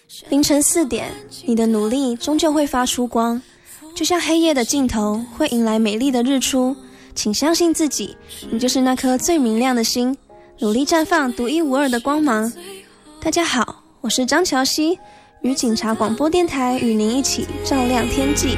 凌晨4点，你的努力终究会发出光，就像黑夜的尽头会迎来美丽的日出。请相信自己，你就是那颗最明亮的星，努力绽放独一无二的光芒。大家好，我是张乔希，与警察广播电台与您一起照亮天际。